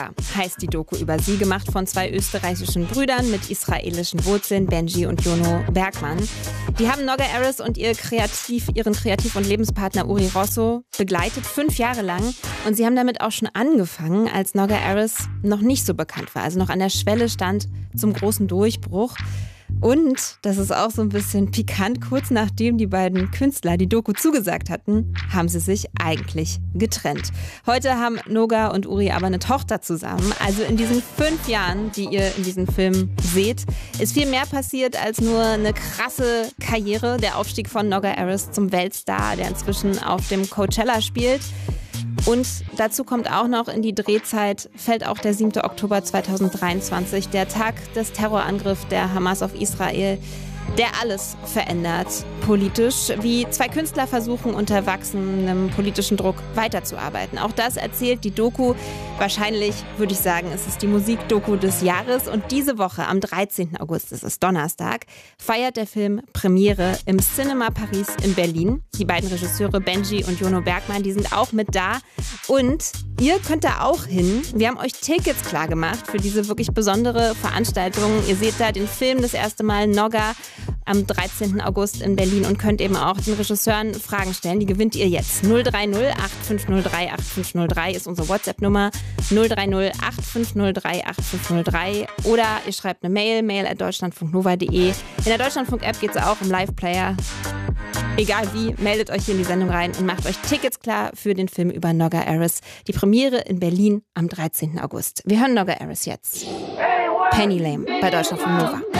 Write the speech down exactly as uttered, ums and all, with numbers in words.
Heißt die Doku über sie, gemacht von zwei österreichischen Brüdern mit israelischen Wurzeln, Benji und Jono Bergmann. Die haben Noga Erez und ihr Kreativ, ihren Kreativ- und Lebenspartner Uri Rosso begleitet, fünf Jahre lang. Und sie haben damit auch schon angefangen, als Noga Erez noch nicht so bekannt war, also noch an der Schwelle stand zum großen Durchbruch. Und, das ist auch so ein bisschen pikant, kurz nachdem die beiden Künstler die Doku zugesagt hatten, haben sie sich eigentlich getrennt. Heute haben Noga und Uri aber eine Tochter zusammen. Also in diesen fünf Jahren, die ihr in diesem Film seht, ist viel mehr passiert als nur eine krasse Karriere. Der Aufstieg von Noga Erez zum Weltstar, der inzwischen auf dem Coachella spielt. Und dazu kommt auch noch, in die Drehzeit fällt auch der siebte Oktober zweitausenddreiundzwanzig, der Tag des Terrorangriffs der Hamas auf Israel, der alles verändert politisch, wie zwei Künstler versuchen, unter wachsendem politischen Druck weiterzuarbeiten. Auch das erzählt die Doku. Wahrscheinlich würde ich sagen, es ist die Musikdoku des Jahres. Und diese Woche, am dreizehnten August, das ist Donnerstag, feiert der Film Premiere im Cinema Paris in Berlin. Die beiden Regisseure Benji und Jono Bergmann, die sind auch mit da. Und ihr könnt da auch hin. Wir haben euch Tickets klar gemacht für diese wirklich besondere Veranstaltung. Ihr seht da den Film das erste Mal, Noga, am dreizehnten August in Berlin und könnt eben auch den Regisseuren Fragen stellen. Die gewinnt ihr jetzt. null drei null acht fünf null drei acht fünf null drei ist unsere WhatsApp-Nummer. null drei null acht fünf null drei acht fünf null drei oder ihr schreibt eine Mail, mail at deutschlandfunknova punkt de. In der Deutschlandfunk-App geht es auch im Live-Player. Egal wie, meldet euch hier in die Sendung rein und macht euch Tickets klar für den Film über Noga Erez. Die Premiere in Berlin am dreizehnten August. Wir hören Noga Erez jetzt. Penny Lane bei Deutschlandfunk Nova.